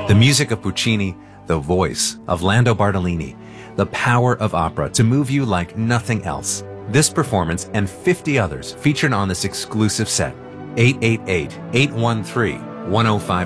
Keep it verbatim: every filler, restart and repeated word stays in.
The music of Puccini, the voice of Lando Bartolini, the power of opera to move you like nothing else. This performance and fifty others featured on this exclusive set. eight eight eight, eight one three, one oh five